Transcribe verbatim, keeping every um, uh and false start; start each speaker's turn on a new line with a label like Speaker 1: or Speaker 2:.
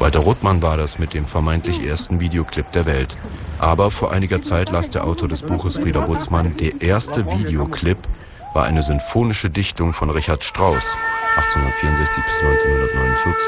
Speaker 1: Walter Ruttmann war das mit dem vermeintlich ersten Videoclip der Welt. Aber vor einiger Zeit las der Autor des Buches Frieder Butzmann, der erste Videoclip war eine sinfonische Dichtung von Richard Strauss, achtzehnhundertvierundsechzig bis neunzehnhundertneunundvierzig.